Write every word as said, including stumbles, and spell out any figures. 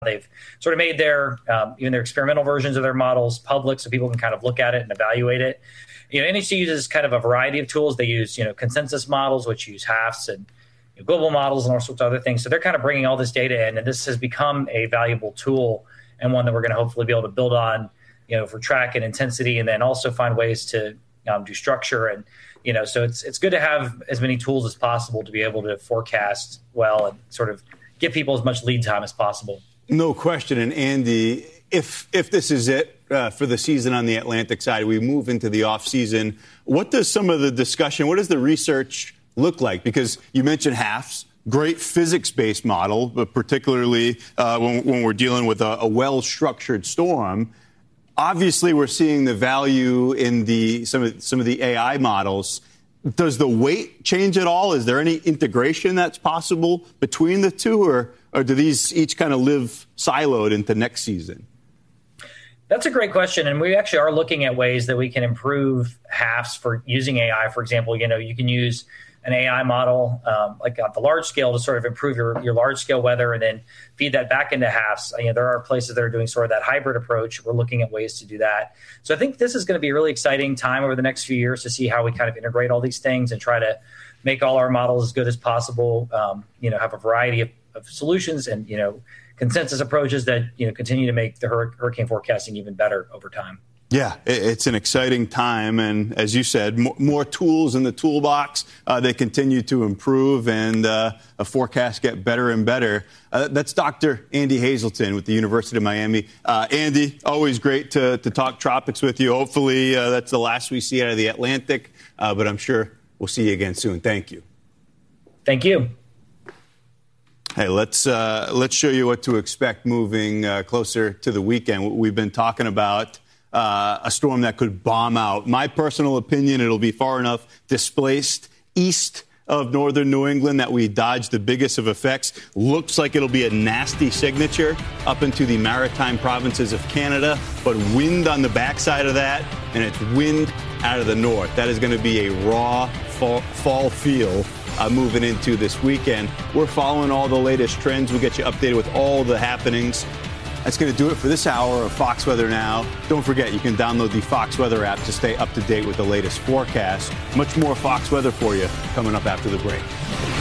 they've sort of made their, um, even their experimental versions of their models public so people can kind of look at it and evaluate it. You know, N H C uses kind of a variety of tools. They use, you know, consensus models, which use HAFS and you know, global models and all sorts of other things. So they're kind of bringing all this data in, and this has become a valuable tool and one that we're going to hopefully be able to build on, you know, for track and intensity, and then also find ways to um, do structure. And, you know, so it's it's good to have as many tools as possible to be able to forecast well and sort of give people as much lead time as possible. No question. And Andy, if if this is it uh, for the season on the Atlantic side, we move into the off season. What does some of the discussion, what does the research look like? Because you mentioned HAFS, great physics-based model, but particularly uh, when, when we're dealing with a, a well-structured storm. Obviously, we're seeing the value in the some of some of the A I models. Does the weight change at all? Is there any integration that's possible between the two, or, or do these each kind of live siloed into next season? That's a great question, and we actually are looking at ways that we can improve HAFS for using A I. For example, you know, you can use an A I model, um, like at the large scale, to sort of improve your, your large scale weather and then feed that back into HAFS. You know, there are places that are doing sort of that hybrid approach. We're looking at ways to do that. So I think this is going to be a really exciting time over the next few years to see how we kind of integrate all these things and try to make all our models as good as possible. Um, you know, have a variety of, of solutions and, you know, consensus approaches that, you know, continue to make the hur- hurricane forecasting even better over time. Yeah, it's an exciting time. And as you said, more tools in the toolbox. Uh, they continue to improve and uh, a forecast get better and better. Uh, that's Doctor Andy Hazelton with the University of Miami. Uh, Andy, always great to, to talk tropics with you. Hopefully uh, that's the last we see out of the Atlantic, uh, but I'm sure we'll see you again soon. Thank you. Thank you. Hey, let's uh, let's show you what to expect moving uh, closer to the weekend. We've been talking about Uh, a storm that could bomb out. My personal opinion, it'll be far enough displaced east of northern New England that we dodge the biggest of effects. Looks like it'll be a nasty signature up into the maritime provinces of Canada, but wind on the backside of that, and it's wind out of the north. That is going to be a raw fall, fall feel uh, moving into this weekend. We're following all the latest trends. We'll get you updated with all the happenings. That's going to do it for this hour of Fox Weather Now. Don't forget, you can download the Fox Weather app to stay up to date with the latest forecast. Much more Fox Weather for you coming up after the break.